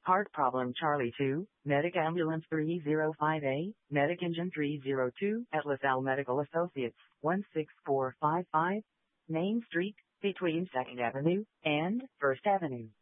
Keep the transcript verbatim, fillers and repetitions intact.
Heart problem Charlie two, Medic Ambulance three oh five A, Medic Engine three oh two, at LaSalle Medical Associates, one six four five five, Main Street, between second Avenue and first Avenue.